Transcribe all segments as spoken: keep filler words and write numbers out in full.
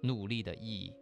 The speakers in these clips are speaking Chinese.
努力的意义。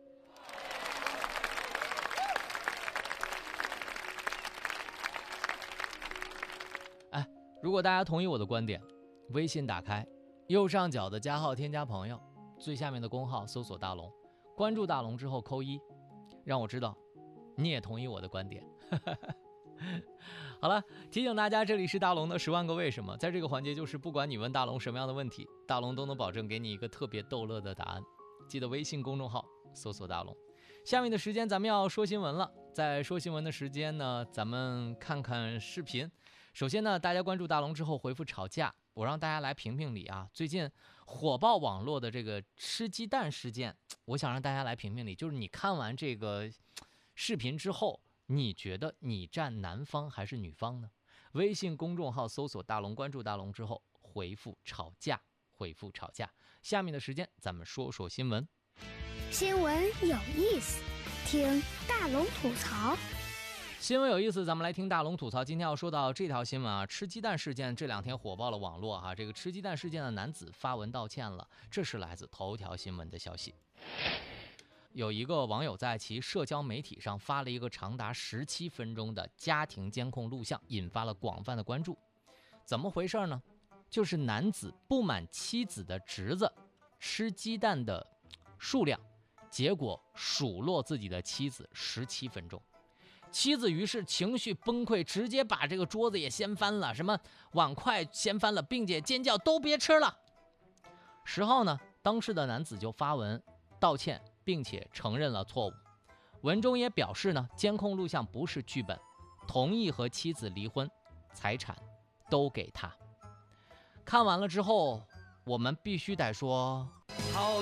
哎，如果大家同意我的观点，微信打开，右上角的加号添加朋友，最下面的公号搜索大龙，关注大龙之后扣一，让我知道你也同意我的观点。好了，提醒大家，这里是大龙的十万个为什么。在这个环节，就是不管你问大龙什么样的问题，大龙都能保证给你一个特别逗乐的答案。记得微信公众号搜索大龙。下面的时间咱们要说新闻了，在说新闻的时间呢，咱们看看视频。首先呢，大家关注大龙之后回复吵架，我让大家来评评理啊。最近火爆网络的这个吃鸡蛋事件，我想让大家来评评理，就是你看完这个视频之后，你觉得你站男方还是女方呢？微信公众号搜索大龙，关注大龙之后回复吵架，回复吵架。下面的时间咱们说说新闻。 新闻有意思，听大龙吐槽。 新闻有意思，咱们来听大龙吐槽。今天要说到这条新闻啊，吃鸡蛋事件这两天火爆了网络哈、啊。这个吃鸡蛋事件的男子发文道歉了，这是来自头条新闻的消息。有一个网友在其社交媒体上发了一个长达十七分钟的家庭监控录像，引发了广泛的关注。怎么回事呢？就是男子不满妻子的侄子吃鸡蛋的数量，结果数落自己的妻子十七分钟。妻子于是情绪崩溃，直接把这个桌子也掀翻了，什么碗筷掀翻了，并且尖叫都别吃了。十号呢，当事的男子就发文道歉，并且承认了错误。文中也表示呢，监控录像不是剧本，同意和妻子离婚，财产都给他。看完了之后，我们必须得说，好